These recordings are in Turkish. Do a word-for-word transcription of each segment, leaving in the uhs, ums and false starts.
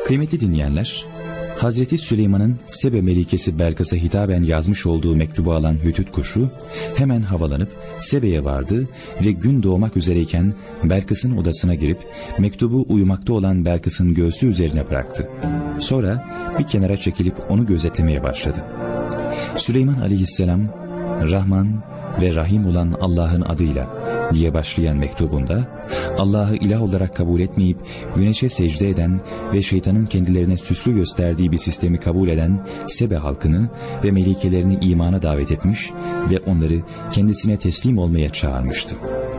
Kıymetli dinleyenler, Hazreti Süleyman'ın Sebe Melikesi Belkıs'a hitaben yazmış olduğu mektubu alan Hüdhüd kuşu hemen havalanıp Sebe'ye vardı ve gün doğmak üzereyken Belkıs'ın odasına girip mektubu uyumakta olan Belkıs'ın göğsü üzerine bıraktı. Sonra bir kenara çekilip onu gözetlemeye başladı. Süleyman aleyhisselam, Rahman ve Rahim olan Allah'ın adıyla diye başlayan mektubunda Allah'ı ilah olarak kabul etmeyip güneşe secde eden ve şeytanın kendilerine süslü gösterdiği bir sistemi kabul eden Sebe halkını ve melikelerini imana davet etmiş ve onları kendisine teslim olmaya çağırmıştı.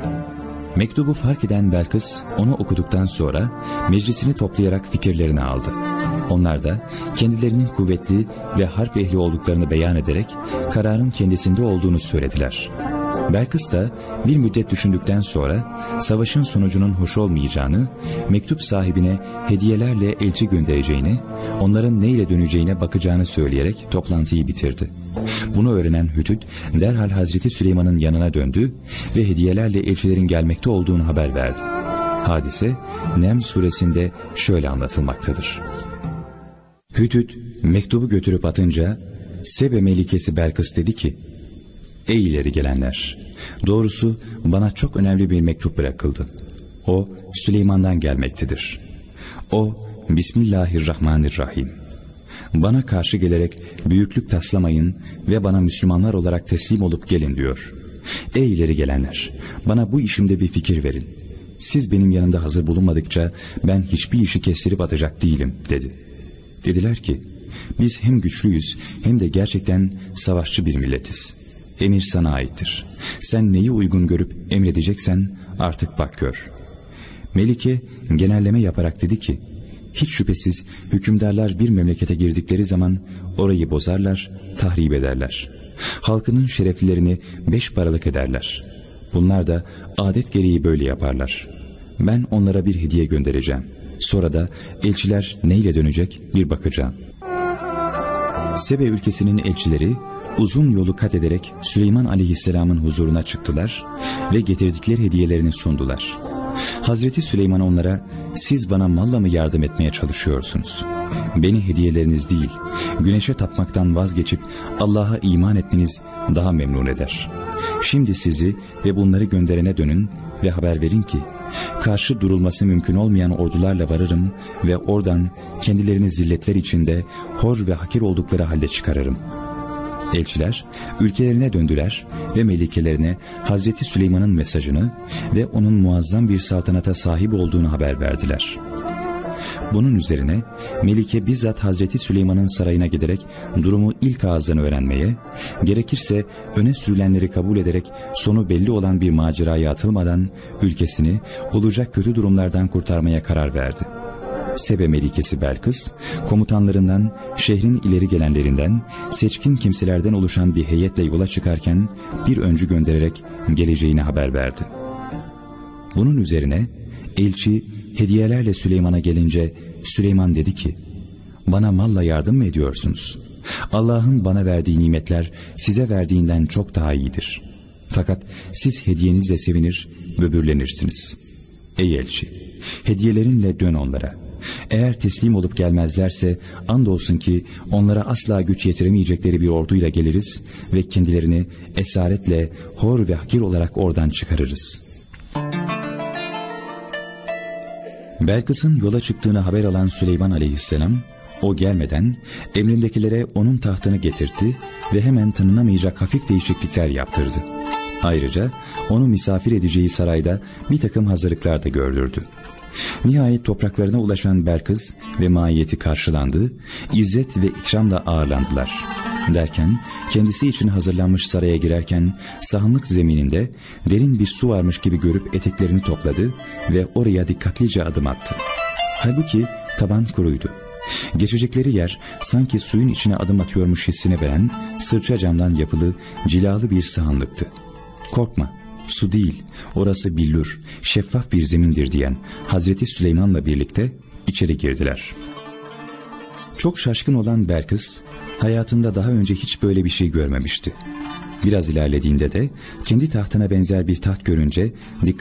Mektubu fark eden Belkıs onu okuduktan sonra meclisini toplayarak fikirlerini aldı. Onlar da kendilerinin kuvvetli ve harp ehli olduklarını beyan ederek kararın kendisinde olduğunu söylediler. Belkıs da bir müddet düşündükten sonra savaşın sonucunun hoş olmayacağını, mektup sahibine hediyelerle elçi göndereceğini, onların neyle döneceğine bakacağını söyleyerek toplantıyı bitirdi. Bunu öğrenen Hüdhüd derhal Hazreti Süleyman'ın yanına döndü ve hediyelerle elçilerin gelmekte olduğunu haber verdi. Hadise Nem suresinde şöyle anlatılmaktadır. Hüdhüd mektubu götürüp atınca Sebe Melikesi Belkıs dedi ki: "Ey ileri gelenler! Doğrusu bana çok önemli bir mektup bırakıldı. O Süleyman'dan gelmektedir. O Bismillahirrahmanirrahim. Bana karşı gelerek büyüklük taslamayın ve bana Müslümanlar olarak teslim olup gelin diyor. Ey ileri gelenler! Bana bu işimde bir fikir verin. Siz benim yanımda hazır bulunmadıkça ben hiçbir işi kestirip atacak değilim" dedi. Dediler ki: "Biz hem güçlüyüz hem de gerçekten savaşçı bir milletiz. Emir sana aittir. Sen neyi uygun görüp emredeceksen artık bak gör." Melike genelleme yaparak dedi ki: "Hiç şüphesiz hükümdarlar bir memlekete girdikleri zaman orayı bozarlar, tahrip ederler. Halkının şereflilerini beş paralık ederler. Bunlar da adet gereği böyle yaparlar. Ben onlara bir hediye göndereceğim. Sonra da elçiler neyle dönecek bir bakacağım." Sebe ülkesinin elçileri uzun yolu kat ederek Süleyman aleyhisselamın huzuruna çıktılar ve getirdikleri hediyelerini sundular. Hazreti Süleyman onlara: "Siz bana malla mı yardım etmeye çalışıyorsunuz? Beni hediyeleriniz değil, güneşe tapmaktan vazgeçip Allah'a iman etmeniz daha memnun eder. Şimdi sizi ve bunları gönderene dönün ve haber verin ki karşı durulması mümkün olmayan ordularla varırım ve oradan kendilerini zilletler içinde hor ve hakir oldukları halde çıkarırım." Elçiler ülkelerine döndüler ve melikelerine Hazreti Süleyman'ın mesajını ve onun muazzam bir saltanata sahip olduğunu haber verdiler. Bunun üzerine Melike bizzat Hazreti Süleyman'ın sarayına giderek durumu ilk ağızdan öğrenmeye, gerekirse öne sürülenleri kabul ederek sonu belli olan bir maceraya atılmadan ülkesini olacak kötü durumlardan kurtarmaya karar verdi. Sebe Melikesi Belkıs, komutanlarından, şehrin ileri gelenlerinden, seçkin kimselerden oluşan bir heyetle yola çıkarken bir öncü göndererek geleceğini haber verdi. Bunun üzerine elçi hediyelerle Süleyman'a gelince Süleyman dedi ki: "Bana malla yardım mı ediyorsunuz? Allah'ın bana verdiği nimetler size verdiğinden çok daha iyidir. Fakat siz hediyenizle sevinir, böbürlenirsiniz. Ey elçi, hediyelerinle dön onlara. Eğer teslim olup gelmezlerse andolsun ki onlara asla güç yetiremeyecekleri bir orduyla geliriz ve kendilerini esaretle hor ve hakir olarak oradan çıkarırız." Belkıs'ın yola çıktığını haber alan Süleyman aleyhisselam, o gelmeden emrindekilere onun tahtını getirtti ve hemen tanınamayacak hafif değişiklikler yaptırdı. Ayrıca onu misafir edeceği sarayda bir takım hazırlıklar da gördürdü. Nihayet topraklarına ulaşan Belkıs ve maiyeti karşılandı, izzet ve ikramla ağırlandılar. Derken kendisi için hazırlanmış saraya girerken sahanlık zemininde derin bir su varmış gibi görüp eteklerini topladı ve oraya dikkatlice adım attı. Halbuki taban kuruydu. Geçecekleri yer sanki suyun içine adım atıyormuş hissini veren sırça camdan yapılı cilalı bir sahanlıktı. "Korkma, su değil, orası billur, şeffaf bir zemindir" diyen Hazreti Süleyman'la birlikte içeri girdiler. Çok şaşkın olan Belkıs, hayatında daha önce hiç böyle bir şey görmemişti. Biraz ilerlediğinde de kendi tahtına benzer bir taht görünce dikkat